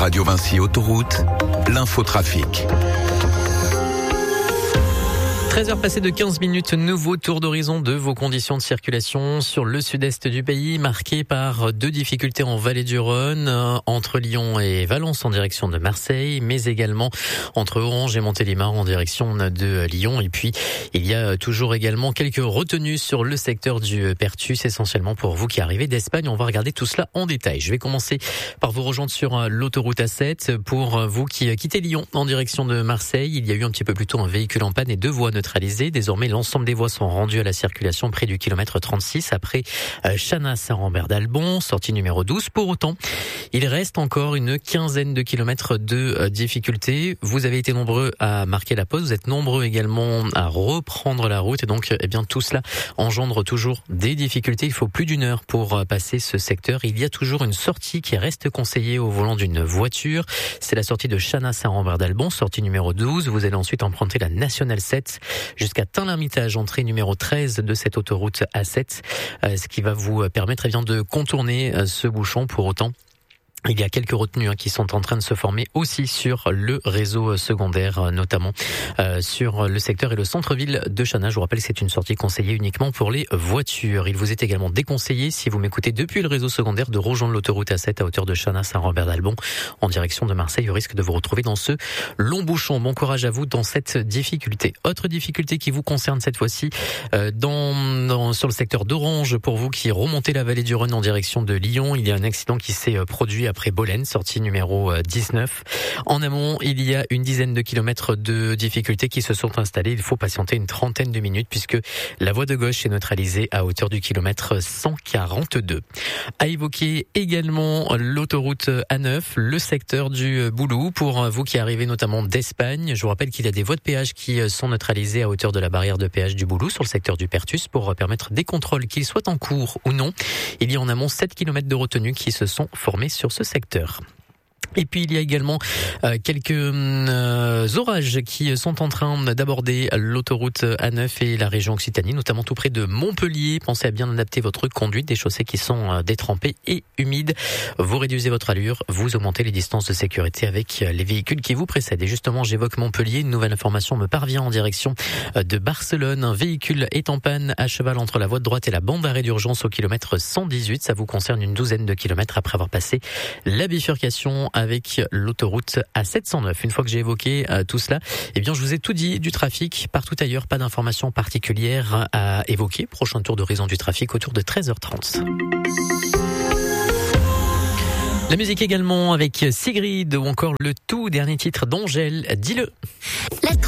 Radio Vinci Autoroute, l'infotrafic. 13h passées de 15 minutes, nouveau tour d'horizon de vos conditions de circulation sur le sud-est du pays, marqué par deux difficultés en vallée du Rhône, entre Lyon et Valence en direction de Marseille, mais également entre Orange et Montélimar en direction de Lyon. Et puis, il y a toujours également quelques retenues sur le secteur du Perthus, essentiellement pour vous qui arrivez d'Espagne. On va regarder tout cela en détail. Je vais commencer par vous rejoindre sur l'autoroute A7. Pour vous qui quittez Lyon en direction de Marseille, il y a eu un petit peu plus tôt un véhicule en panne et deux voies neutralisées. Désormais, l'ensemble des voies sont rendues à la circulation près du kilomètre 36 après Channas-Saint-Rambert-d'Albon, sortie numéro 12. Pour autant, il reste encore une quinzaine de kilomètres de difficultés. Vous avez été nombreux à marquer la pause, vous êtes nombreux également à reprendre la route et donc tout cela engendre toujours des difficultés. Il faut plus d'une heure pour passer ce secteur. Il y a toujours une sortie qui reste conseillée au volant d'une voiture. C'est la sortie de Channas-Saint-Rambert-d'Albon, sortie numéro 12. Vous allez ensuite emprunter la nationale 7 jusqu'à Tain-l'Hermitage, entrée numéro 13 de cette autoroute A7, ce qui va vous permettre de contourner ce bouchon. Pour autant, il y a quelques retenues qui sont en train de se former aussi sur le réseau secondaire, notamment sur le secteur et le centre-ville de Channas. Je vous rappelle que c'est une sortie conseillée uniquement pour les voitures. Il vous est également déconseillé, si vous m'écoutez depuis le réseau secondaire, de rejoindre l'autoroute A7 à hauteur de Channas-Saint-Rambert-d'Albon en direction de Marseille, au risque de vous retrouver dans ce long bouchon. Bon courage à vous dans cette difficulté. Autre difficulté qui vous concerne cette fois-ci sur le secteur d'Orange. Pour vous qui remontez la vallée du Rhône en direction de Lyon, il y a un accident qui s'est produit après Bolène, sortie numéro 19. En amont, il y a une dizaine de kilomètres de difficultés qui se sont installées. Il faut patienter une trentaine de minutes puisque la voie de gauche est neutralisée à hauteur du kilomètre 142. À évoquer également l'autoroute A9, le secteur du Boulou. Pour vous qui arrivez notamment d'Espagne, je vous rappelle qu'il y a des voies de péage qui sont neutralisées à hauteur de la barrière de péage du Boulou sur le secteur du Perthus pour permettre des contrôles, qu'ils soient en cours ou non. Il y a en amont 7 kilomètres de retenue qui se sont formés sur ce secteur. Et puis il y a également quelques orages qui sont en train d'aborder l'autoroute A9 et la région Occitanie, notamment tout près de Montpellier. Pensez à bien adapter votre conduite, des chaussées qui sont détrempées et humides. Vous réduisez votre allure, vous augmentez les distances de sécurité avec les véhicules qui vous précèdent. Et justement, j'évoque Montpellier, une nouvelle information me parvient en direction de Barcelone. Un véhicule est en panne à cheval entre la voie de droite et la bande d'arrêt d'urgence au kilomètre 118. Ça vous concerne une douzaine de kilomètres après avoir passé la bifurcation avec l'autoroute A709. Une fois que j'ai évoqué tout cela, je vous ai tout dit du trafic. Partout ailleurs, pas d'informations particulières à évoquer. Prochain tour d'horizon du trafic autour de 13h30. La musique également avec Sigrid ou encore le tout dernier titre d'Angèle, Dis-le.